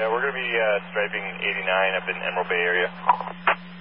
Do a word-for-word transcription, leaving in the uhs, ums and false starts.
Yeah, we're going to be uh, striping eighty-nine up in Emerald Bay area.